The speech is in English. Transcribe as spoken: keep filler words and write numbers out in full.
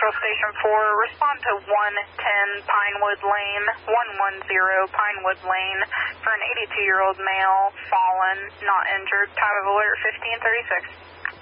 Central Station four, respond to one ten Pinewood Lane, one one zero Pinewood Lane, for an eighty-two-year-old male, fallen, not injured. Time of alert fifteen thirty-six.